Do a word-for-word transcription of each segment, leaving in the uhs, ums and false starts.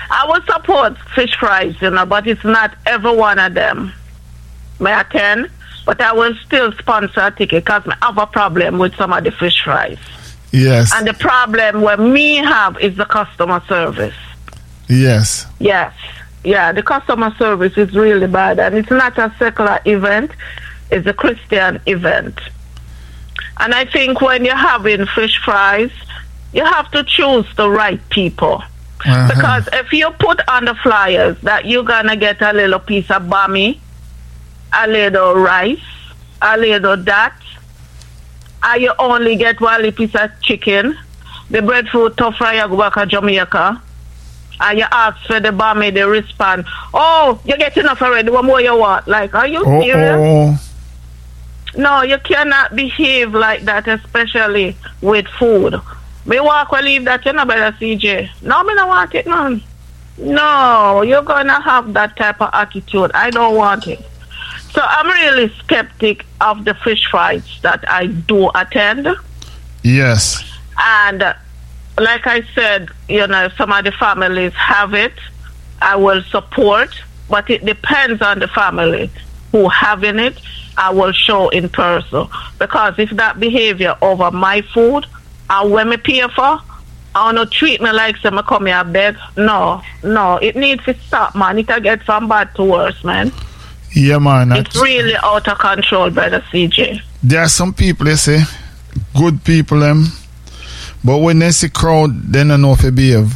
I would support fish fries, you know, but it's not every one of them. May I attend? But I will still sponsor a ticket because I have a problem with some of the fish fries. Yes. And the problem where me have is the customer service. Yes. Yes. Yeah, the customer service is really bad. And it's not a secular event. It's a Christian event. And I think when you're having fish fries, you have to choose the right people. Uh-huh. Because if you put on the flyers that you're going to get a little piece of bami, a little rice, a little that, and you only get one little piece of chicken, the breadfruit tough fry you go back to Jamaica, and you ask for the bami, they respond, oh, you get enough already, what more you want? Like, are you Uh-oh. serious? No, you cannot behave like that, especially with food. Me walk well leave that, you know, better C J. No, me don't want it, man. No, you're gonna have that type of attitude. I don't want it. So I'm really skeptic of the fish fries that I do attend. Yes. And uh, like I said, you know, some of the families have it. I will support, but it depends on the family who having it. I will show in person, because if that behavior over my food and when me pay for, I don't treat me like some come here beg. No, no, it needs to stop, man. It will get from bad to worse, man. Yeah, man. It's really out of control, brother C J. There are some people, they say, good people, them, but when they see crowd, they don't know if they behave.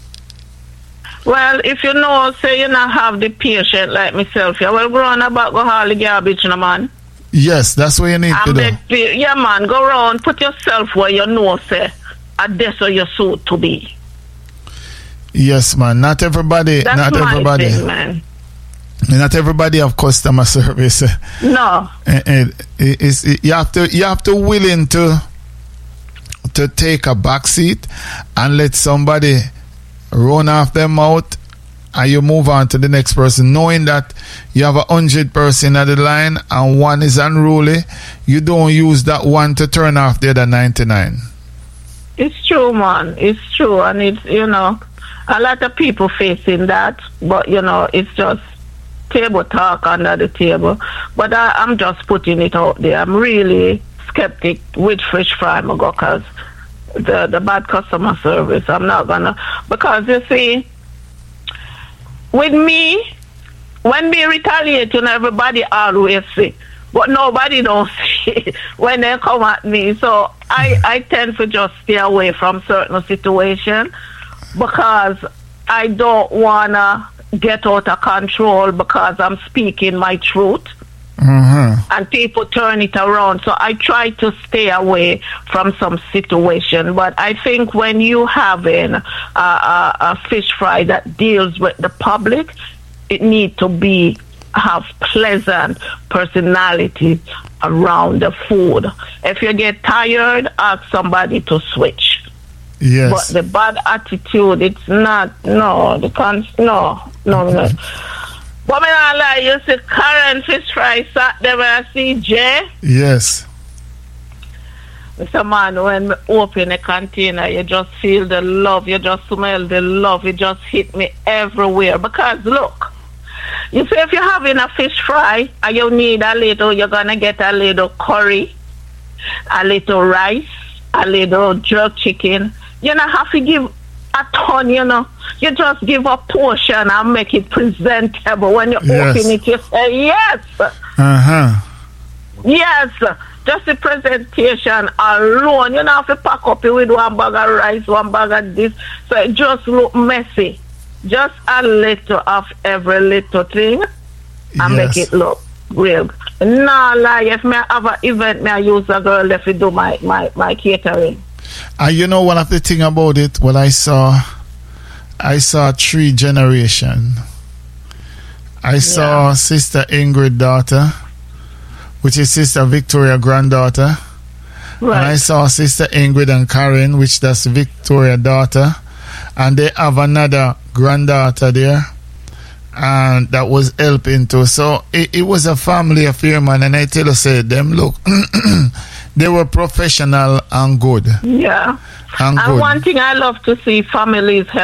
Well, if you know, say you not have the patient like myself, you will go on about go haul the garbage, no, man. Yes, that's what you need and to do. Yeah, man, go around, put yourself where you know, say, and that's where you're suit to be. Yes, man. Not everybody, that's not my everybody. Thing, man. Not everybody have customer service. No. It, it, it's, it, you have to, you have to willing to, to take a back seat and let somebody run off their mouth, and you move on to the next person, knowing that you have a hundred person at the line and one is unruly. You don't use that one to turn off the other ninety-nine. It's true, man. It's true, and it's, you know, a lot of people facing that, but you know, it's just table talk under the table. But I, I'm just putting it out there. I'm really skeptic with fish fry, because the the bad customer service. I'm not gonna, because you see, with me, when me retaliate, you know, everybody always see, but nobody don't see when they come at me. So I I tend to just stay away from certain situations, because I don't wanna get out of control because I'm speaking my truth. Mm-hmm. And people turn it around. So I try to stay away from some situation. But I think when you having a, a, a fish fry that deals with the public, it need to be have pleasant personality around the food. If you get tired, ask somebody to switch. Yes. But the bad attitude, it's not. No, the cons. No, no, no. But me not lie, you see current fish fry sat there where I see J. Yes. Mister Man, when me open a container, you just feel the love, you just smell the love, it just hit me everywhere. Because look, you see, if you're having a fish fry and you need a little, you're gonna get a little curry, a little rice, a little jerk chicken. You don't have to give a ton, you know. You just give a portion and make it presentable. When you yes. open it, you say, yes. Uh-huh. Yes. Just the presentation alone. You don't have to pack up it with one bag of rice, one bag of this. So it just look messy. Just a little of every little thing and yes. make it look real. No lie, if me have an event, me I use a girl if you do my, my, my catering. And you know one of the thing about it, well, I saw I saw three generation. I saw yeah. Sister Ingrid daughter, which is Sister Victoria granddaughter. Right. And I saw Sister Ingrid and Karen, which that's Victoria daughter. And they have another granddaughter there, and that was helping too. So it, it was a family affair, man. And I tell you, say them, look, they were professional and good. Yeah. And, and good. One thing I love to see families help.